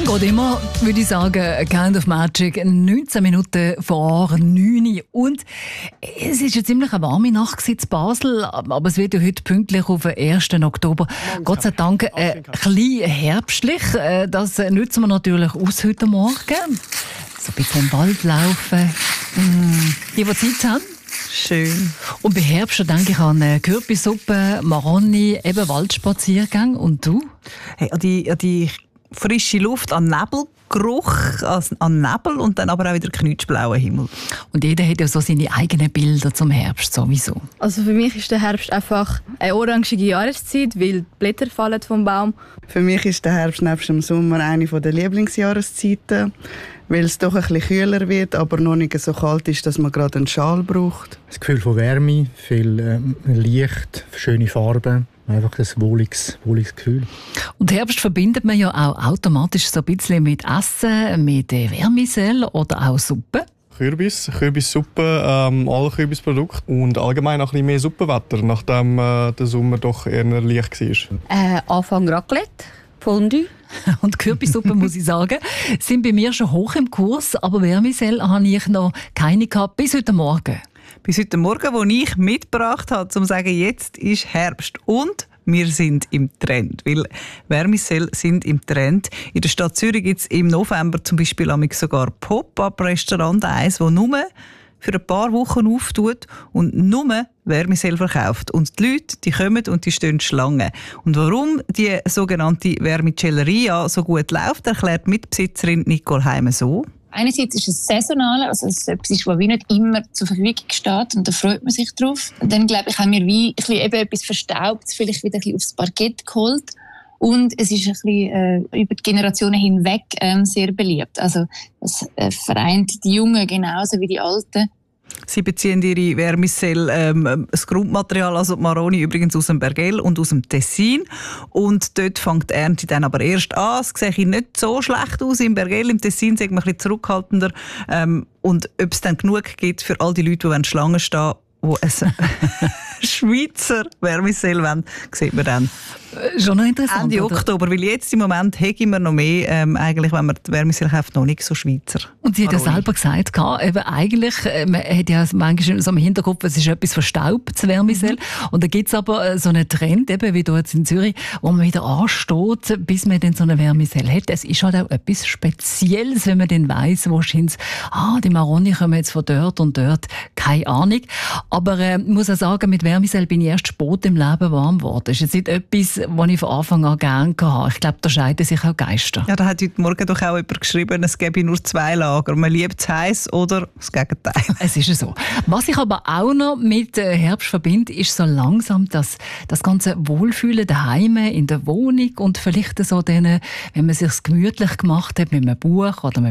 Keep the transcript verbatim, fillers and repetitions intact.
Geht immer, würde ich sagen, A Kind of Magic, neunzehn Minuten vor neun Uhr. Und es war eine ziemlich warme Nacht in Basel, aber es wird ja heute pünktlich auf den ersten Oktober. Morgen Gott sei Dank äh, ein bisschen herbstlich. Das nutzen wir natürlich aus heute Morgen. So ein bisschen im Wald laufen. Mm. Die, die Zeit haben. Schön. Und bei Herbst denke ich an Kürbissuppe, Maroni, eben Waldspaziergang. Und du? Hey, an die, an die frische Luft, an Nebelgeruch, an Nebel und dann aber auch wieder knutschblauen Himmel. Und jeder hat ja so seine eigenen Bilder zum Herbst sowieso. Also für mich ist der Herbst einfach eine orangige Jahreszeit, weil die Blätter fallen vom Baum. Für mich ist der Herbst neben dem Sommer eine der Lieblingsjahreszeiten, weil es doch ein bisschen kühler wird, aber noch nicht so kalt ist, dass man gerade einen Schal braucht. Das Gefühl von Wärme, viel ähm, Licht, schöne Farben. Einfach ein wohliges, wohliges Gefühl. Und Herbst verbindet man ja auch automatisch so ein bisschen mit Essen, mit Vermicelle oder auch Suppe. Kürbis, Kürbissuppe, ähm, alle Kürbisprodukte und allgemein auch ein bisschen mehr Suppenwetter, nachdem äh, der Sommer doch eher leicht war. Äh, Anfang Raclette, Fondue. Und Kürbissuppe, muss ich sagen, sind bei mir schon hoch im Kurs, aber Vermicelle habe ich noch keine gehabt, bis heute Morgen. Bis heute Morgen, wo ich mitgebracht habe, um zu sagen, jetzt ist Herbst und wir sind im Trend. Weil Vermicelle sind im Trend. In der Stadt Zürich gibt es im November zum Beispiel sogar Pop-up-Restaurant, eins, das nur für ein paar Wochen auftut und nur Vermicelle verkauft. Und die Leute, die kommen und die stehen Schlange. Und warum die sogenannte Vermicelleria so gut läuft, erklärt Mitbesitzerin Nicole Heime so. Einerseits ist es saisonal, also es ist etwas, was wie nicht immer zur Verfügung steht und da freut man sich drauf. Und dann, glaube ich, haben wir wie ein bisschen eben etwas Verstaubtes vielleicht wieder ein bisschen aufs Parkett geholt. Und es ist ein bisschen äh, über die Generationen hinweg ähm, sehr beliebt. Also es äh, vereint die Jungen genauso wie die Alten. Sie beziehen ihre Vermicelle, ähm, das Grundmaterial, also die Maroni, übrigens aus dem Bergell und aus dem Tessin. Und dort fängt die Ernte dann aber erst an. Es sieht nicht so schlecht aus. Im Bergell, im Tessin sagt man ein bisschen zurückhaltender. Ähm, und ob es dann genug gibt für all die Leute, die Schlangen stehen, die ein Schweizer Vermicelle wollen, sieht man dann. Schon noch interessant. Ende oder? Oktober, weil jetzt im Moment hätten wir noch mehr, ähm, eigentlich, wenn man die Vermicelle kauft, noch nicht so Schweizer. Und sie hat ja selber gesagt, eben eigentlich, man hat ja manchmal so im Hinterkopf, es ist etwas verstaubtes Vermicelle. Mhm. Und da gibt es aber so einen Trend, eben wie hier jetzt in Zürich, wo man wieder ansteht, bis man dann so eine Vermicelle hat. Es ist halt auch etwas Spezielles, wenn man dann weiss, wo scheint ah, die Maroni kommen jetzt von dort und dort, keine Ahnung. Aber ich äh, muss auch sagen, mit Vermicelle bin ich erst spät im Leben warm geworden. Das ist jetzt nicht etwas, was ich von Anfang an gerne hatte. Ich glaube, da scheiden sich auch Geister. Ja, da hat heute Morgen doch auch jemand geschrieben, es gäbe nur zwei Lager. Man liebt es heiß oder das Gegenteil. Es ist so. Was ich aber auch noch mit Herbst verbinde, ist so langsam das, das ganze Wohlfühlen daheim in der Wohnung und vielleicht so denen, wenn man es sich gemütlich gemacht hat mit einem Buch oder mit